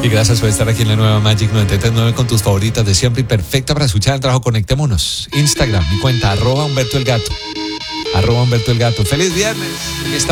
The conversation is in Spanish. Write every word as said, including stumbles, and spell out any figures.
Y gracias por estar aquí en la nueva Magic noventa y tres punto nueve con tus favoritas de siempre y perfecta para escuchar el trabajo. Conectémonos. Instagram, mi cuenta, arroba Humberto el Gato. Arroba Humberto el Gato. ¡Feliz viernes! Aquí está.